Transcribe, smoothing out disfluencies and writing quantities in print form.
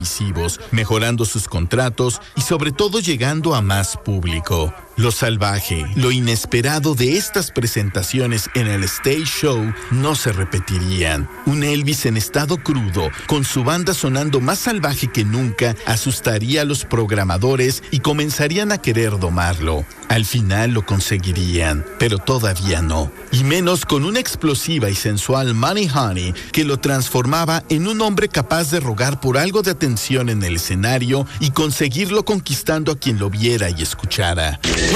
mejorando sus contratos y sobre todo llegando a más público. Lo salvaje, lo inesperado de estas presentaciones en el Stage Show no se repetirían. Un Elvis en estado crudo, con su banda sonando más salvaje que nunca, asustaría a los programadores y comenzarían a querer domarlo. Al final lo conseguirían, pero todavía no. Y menos con una explosiva y sensual Money Honey que lo transformaba en un hombre capaz de rogar por algo de atención en el escenario y conseguirlo conquistando a quien lo viera y escuchara.